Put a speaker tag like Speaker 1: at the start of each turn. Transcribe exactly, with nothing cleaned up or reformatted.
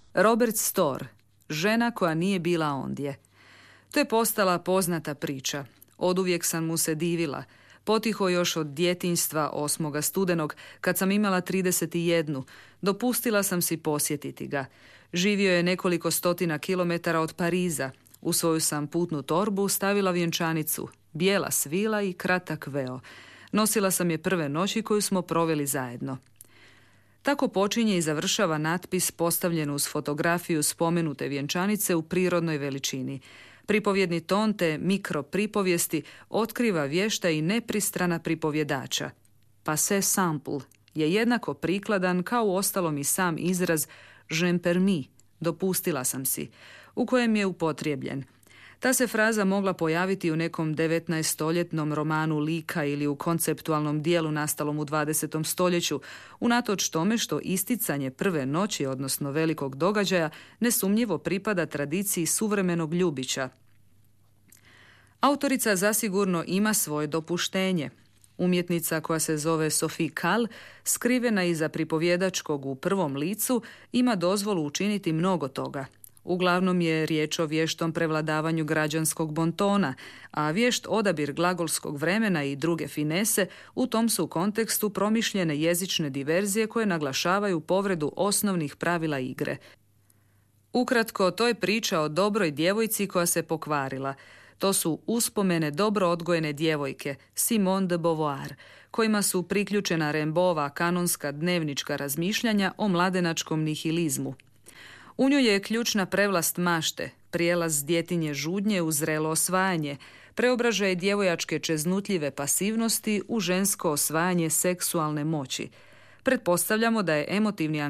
Speaker 1: Robert Storr, žena koja nije bila ondje. To je postala poznata priča. Oduvijek sam mu se divila. Potiho još od djetinjstva osmoga studenog, kad sam imala trideset jedan, dopustila sam si posjetiti ga. Živio je nekoliko stotina kilometara od Pariza. U svoju sam putnu torbu stavila vjenčanicu, bijela svila i kratak veo. Nosila sam je prve noći koju smo proveli zajedno. Tako počinje i završava natpis postavljen uz fotografiju spomenute vjenčanice u prirodnoj veličini. Pripovjedni ton te mikropripovijesti otkriva vješta i nepristrana pripovjedača. Passé simple je jednako prikladan kao uostalom i sam izraz je me permis, dopustila sam si, u kojem je upotrijebljen. Ta se fraza mogla pojaviti u nekom devetnaestoljetnom romanu lika ili u konceptualnom dijelu nastalom u dvadesetom stoljeću, unatoč tome što isticanje prve noći, odnosno velikog događaja, nesumnjivo pripada tradiciji suvremenog ljubića. Autorica zasigurno ima svoje dopuštenje. Umjetnica koja se zove Sophie Calle, skrivena iza pripovjedačkog u prvom licu, ima dozvolu učiniti mnogo toga. Uglavnom je riječ o vještom prevladavanju građanskog bontona, a vješt odabir glagolskog vremena i druge finese u tom su kontekstu promišljene jezične diverzije koje naglašavaju povredu osnovnih pravila igre. Ukratko, to je priča o dobroj djevojci koja se pokvarila. To su uspomene dobro odgojene djevojke, Simone de Beauvoir, kojima su priključena Rimbaudova kanonska dnevnička razmišljanja o mladenačkom nihilizmu. U njoj je ključna prevlast mašte, prijelaz djetinje žudnje u zrelo osvajanje, preobražaj djevojačke čeznutljive pasivnosti u žensko osvajanje seksualne moći. Pretpostavljamo da je emotivni